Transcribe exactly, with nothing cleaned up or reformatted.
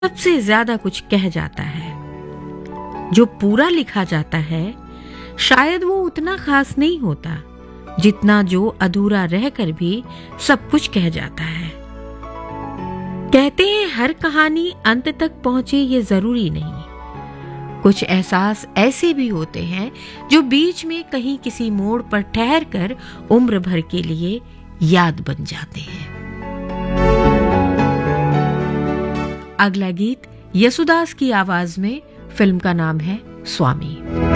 सबसे ज्यादा कुछ कह जाता है। जो पूरा लिखा जाता है शायद वो उतना खास नहीं होता जितना जो अधूरा रहकर भी सब कुछ कह जाता है। कहते हैं हर कहानी अंत तक पहुंचे ये जरूरी नहीं। कुछ एहसास ऐसे भी होते हैं जो बीच में कहीं किसी मोड़ पर ठहर कर उम्र भर के लिए याद बन जाते हैं। अगला गीत यसुदास की आवाज में, फिल्म का नाम है स्वामी।